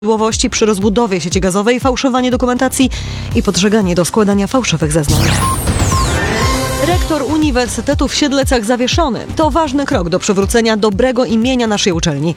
Prawidłowości przy rozbudowie sieci gazowej, fałszowanie dokumentacji i podżeganie do składania fałszywych zeznań. Rektor Uniwersytetu w Siedlecach zawieszony. To ważny krok do przywrócenia dobrego imienia naszej uczelni.